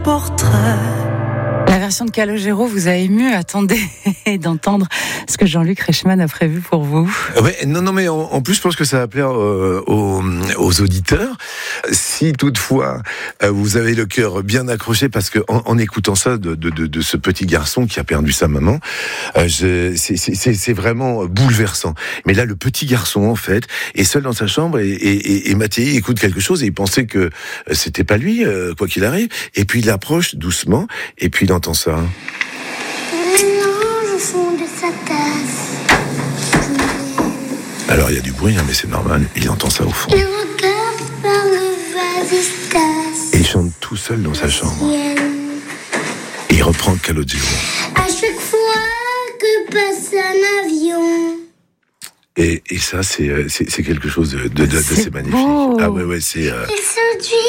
Portrait. La version de Calogero vous a ému. Attendez d'entendre ce que Jean-Luc Reichmann a prévu pour vous. Ouais, non, mais en plus, je pense que ça va plaire aux auditeurs. Si toutefois vous avez le cœur bien accroché, parce que en écoutant ça de ce petit garçon qui a perdu sa maman, c'est vraiment bouleversant. Mais là, le petit garçon en fait est seul dans sa chambre et Mathieu écoute quelque chose et il pensait que c'était pas lui, quoi qu'il arrive. Et puis il approche doucement et puis il entend ça. Mélange au fond de sa tasse. Alors il y a du bruit, mais c'est normal. Il entend ça au fond. Il regarde par le vase et se casse. Et il chante tout seul dans sa chambre. Et il reprend Calogero. À chaque fois que passe un avion. Et ça, c'est quelque chose d'assez magnifique. beau. Ah ouais, c'est... Il se dit